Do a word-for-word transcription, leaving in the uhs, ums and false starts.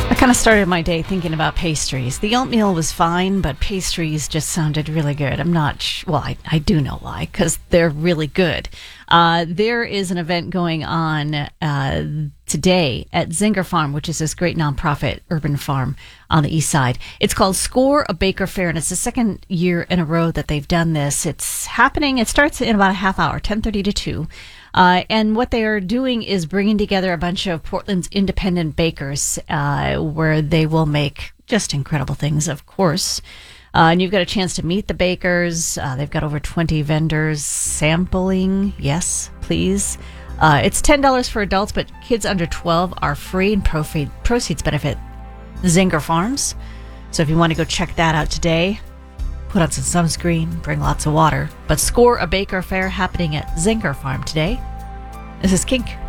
I kind of started my day thinking about pastries. The oatmeal was fine, but pastries just sounded really good. I'm not sh- well, I, I do know why, because they're really good. Uh, there is an event going on uh, today at Zinger Farm, which is this great nonprofit urban farm on the east side. It's called Score a Baker Fair, and it's the second year in a row that they've done this. It's happening, it starts in about a half hour, ten thirty to two. Uh, and what they are doing is bringing together a bunch of Portland's independent bakers, uh, where they will make just incredible things, of course. Uh, and you've got a chance to meet the bakers. Uh, they've got over twenty vendors sampling. Yes, please. Uh, it's ten dollars for adults, but kids under twelve are free, and profe- proceeds benefit Zinger Farms. So if you want to go check that out today, put on some sunscreen, bring lots of water. But Score a Baker Fair happening at Zinger Farm today. This is Kink.